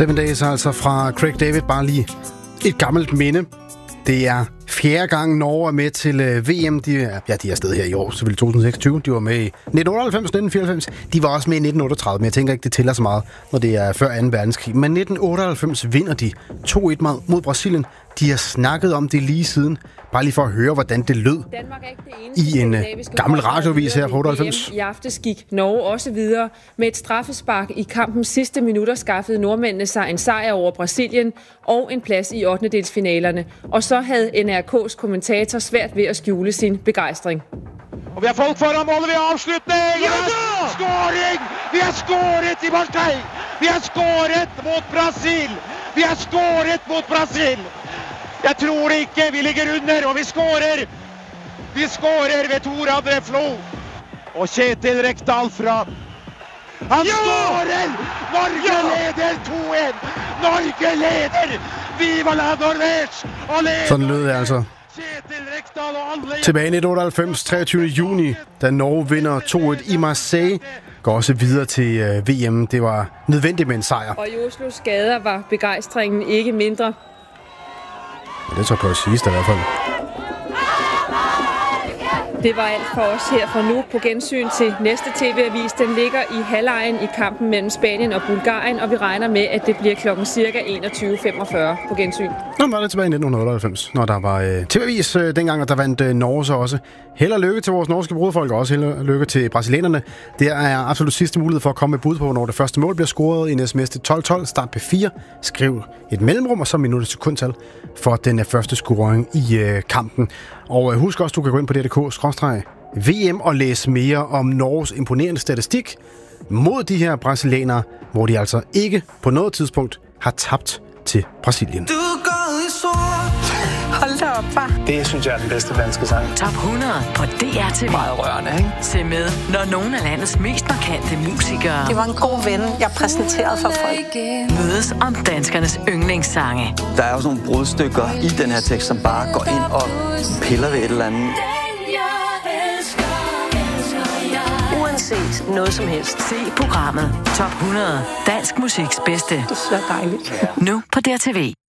7 Days altså fra Craig David, bare lige et gammelt minde. Det er 4. gang Norge er med til VM. De er afsted her i år, selvfølgelig 2026. De var med i 1998, 1994. De var også med i 1938, men jeg tænker ikke, det tæller så meget, når det er før 2. verdenskrig. Men 1998 vinder de 2-1 mod Brasilien. De har snakket om det lige siden. Bare lige for at høre, hvordan det lød i en gammel radiovis her fra 98. I aftes gik Norge også videre. Med et straffespark i kampens sidste minutter skaffede nordmændene sig en sejr over Brasilien og en plads i 8-delsfinalerne. Og så havde NRK's kommentator svært ved at skjule sin begejstring. Og vi har folk foran målet, vi har avslutning! Ja da! Skåring! Vi har skåret i Marseille! Vi har skåret mot Brasil! Vi har skåret mot Brasil! Jeg tror ikke vi ligger under, og vi skårer! Vi skårer ved Tor André Flo! Og Kjetil Rekdal fra... Han skårer! Norge leder 2-1! Norge leder! Viva la Norvège! Sådan lød det altså. Tilbage i 1998, 23. juni, da Norge vinder 2-1 i Marseille, går også videre til VM. Det var nødvendigt med en sejr. Og i Oslos gader var begejstringen ikke mindre. Det tror jeg på sidst i hvert fald. Det var alt for os her for nu. På gensyn til næste TV-avis. Den ligger i halvlejen i kampen mellem Spanien og Bulgarien, og vi regner med, at det bliver klokken cirka 21.45 på gensyn. Nå, var det tilbage i 1998, når der var TV-avis dengang, og der vandt Norge så også. Held og lykke til vores norske broderfolk, og også held og lykke til brasilianerne. Det er absolut sidste mulighed for at komme med bud på, når det første mål bliver scoret i en sms til 1212. Start P4. Skriv et mellemrum, og så minut til sekundtal for den første scoring i kampen. Og husk også, du kan gå ind på DRK/VM og læse mere om Norges imponerende statistik mod de her brasilianere, hvor de altså ikke på noget tidspunkt har tabt til Brasilien. Hold da op, far. Det synes jeg er den bedste danske sang. Top 100 på DRTV. Meget rørende, ikke? Se med, når nogle af landets mest markante musikere... Det var en god ven, jeg præsenterede for folk. ...mødes om danskernes yndlingssange. Der er jo sådan nogle brudstykker i den her tekst, som bare går ind og piller ved et eller andet. Uanset noget som helst. Se programmet Top 100. Dansk musiks bedste. Det er så dejligt. Nu på DRTV.